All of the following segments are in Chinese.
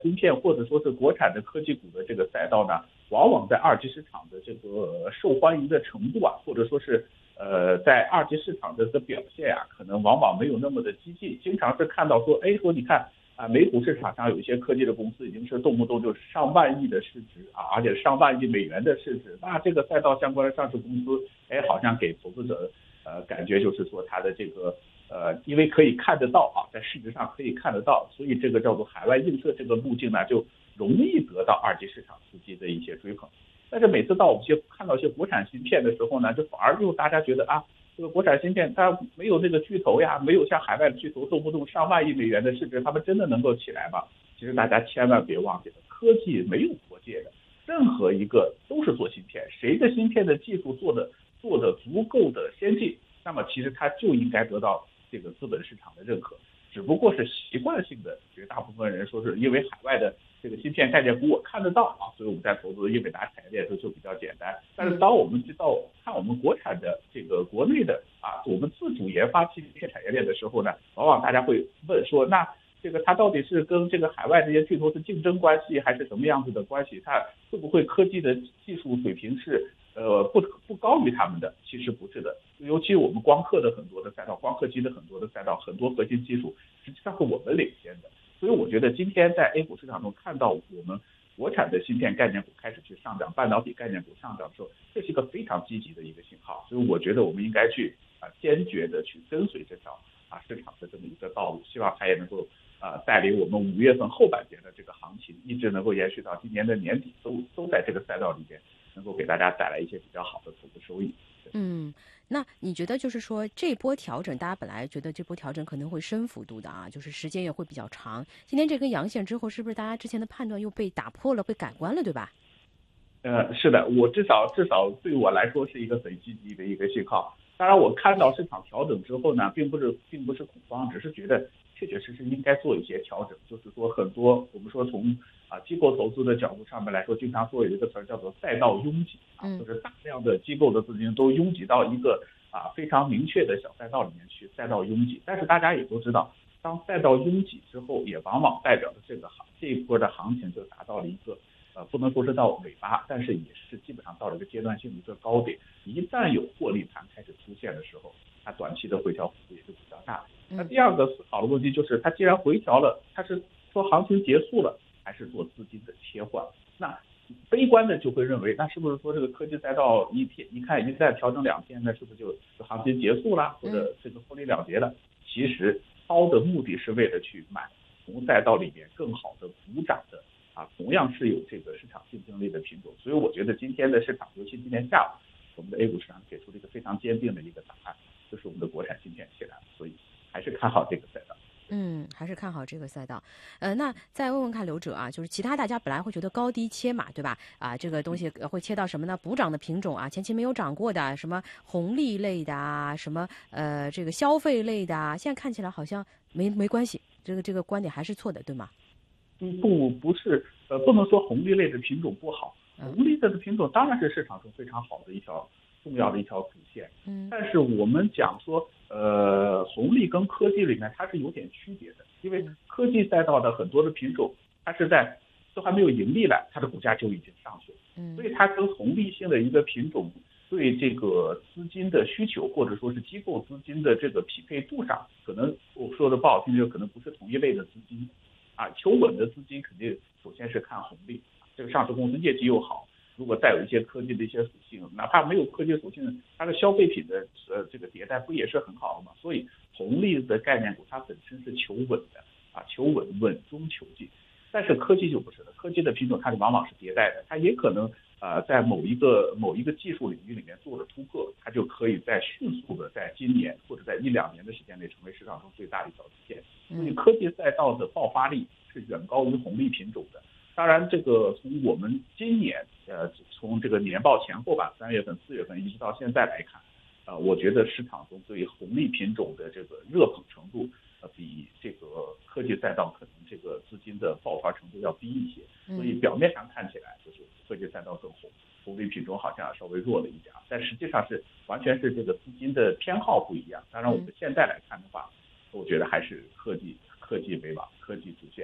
芯片或者说是国产的科技股的这个赛道呢，往往在二级市场的这个受欢迎的程度啊，或者说是在二级市场的这个表现啊，可能往往没有那么的激进，经常是看到说，说你看啊，美股市场上有一些科技的公司已经是动不动就是上万亿的市值啊，而且上万亿美元的市值，那这个赛道相关的上市公司，好像给投资者感觉就是说它的这个因为可以看得到啊，在市值上可以看得到，所以这个叫做海外映射这个路径呢，就容易得到二级市场资金的一些追捧。但是每次到我们看到一些国产芯片的时候呢，就反而就大家觉得啊，这个国产芯片它没有那个巨头呀，没有像海外的巨头动不动上万亿美元的市值，他们真的能够起来吗？其实大家千万别忘记了，科技没有国界的，任何一个都是做芯片，谁的芯片的技术做的足够的先进，那么其实它就应该得到这个资本市场的认可。只不过是习惯性的，绝大部分人说是因为海外的这个芯片概念股我看得到啊，所以我们在投资英伟达产业链的时候就比较简单。但是当我们去到看我们国产的这个国内的啊，我们自主研发芯片产业链的时候呢，往往大家会问说，那这个它到底是跟这个海外这些巨头是竞争关系，还是什么样子的关系？它会不会科技的技术水平是不高于他们的？其实不是的，尤其我们光刻的很多的赛道，光刻机的很多的赛道，很多核心技术实际上是我们领先的。所以我觉得今天在 A 股市场中看到我们国产的芯片概念股开始去上涨，半导体概念股上涨的时候，这是一个非常积极的一个信号。所以我觉得我们应该去坚决的去跟随这条市场的这么一个道路，希望它也能够带领我们5月份后半节的这个行情，一直能够延续到今年的年底，都在这个赛道里边能够给大家带来一些比较好的投资收益。 那你觉得就是说这波调整，大家本来觉得这波调整可能会深幅度的啊，就是时间也会比较长。今天这根阳线之后，是不是大家之前的判断又被打破了，被改观了，对吧？ 是的，我至少对我来说是一个很积极的一个信号。当然，我看到市场调整之后呢，并不是恐慌，只是觉得确确实实应该做一些调整。就是说，很多我们说从机构投资的角度上面来说，经常说有一个词儿叫做赛道拥挤啊，就是大量的机构的资金都拥挤到一个非常明确的小赛道里面去，赛道拥挤。但是大家也都知道，当赛道拥挤之后，也往往代表着这一波的行情就达到了一个不能说是到尾巴，但是也是基本上到了一个阶段性的一个高点。一旦有获利盘开始出现的时候，它短期的回调幅度也是比较大。那第二个思考的问题就是，它既然回调了，它是说行情结束了，还是做资金的切换？那悲观的就会认为，那是不是说这个科技赛道一看已经在调整2天，那是不是就行情结束了，或者这个获利了结了？其实抛的目的是为了去买从赛道里面更好的补涨的同样是有这个市场竞争力的品种。所以我觉得今天的市场，尤其今天下午，我们的 A 股市场给出了一个非常坚定的一个答案，就是我们的国产芯片起来了，所以还是看好这个赛道。 还是看好这个赛道。那再问问看刘哲啊，就是其他大家本来会觉得高低切嘛，对吧？这个东西会切到什么呢？补涨的品种啊，前期没有涨过的，什么红利类的啊，什么这个消费类的啊，现在看起来好像没关系，这个观点还是错的，对吗？ 不是，不能说红利类的品种不好，红利类的品种当然是市场中非常好的一条重要的一条主线。但是我们讲说，红利跟科技里面它是有点区别的，因为科技赛道的很多的品种，它是在都还没有盈利了，它的股价就已经上去了，所以它跟红利性的一个品种对这个资金的需求，或者说是机构资金的这个匹配度上，可能我说的不好听，就可能不是同一类的资金。求稳的资金肯定首先是看红利，这个上市公司业绩又好，如果再有一些科技的一些属性，哪怕没有科技属性，它的消费品的这个迭代不也是很好吗？所以红利的概念股它本身是求稳的求稳中求进。但是科技就不是了，科技的品种它是往往是迭代的，它也可能在某一个技术领域里面做了突破，它就可以在迅速的在今年或者在1-2年的时间内成为市场中最大的一条线。所以科技赛道的爆发力是远高于红利品种的。当然，这个从我们今年从这个年报前后吧，3月份、4月份一直到现在来看，我觉得市场中对红利品种的这个热捧程度，比这个科技赛道可能这个资金的爆发程度要低一些。所以表面上看起来就是科技赛道更红，红利品种好像稍微弱了一点，但实际上是完全是这个资金的偏好不一样。当然，我们现在来看的话，我觉得还是科技为王，科技主线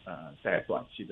在短期的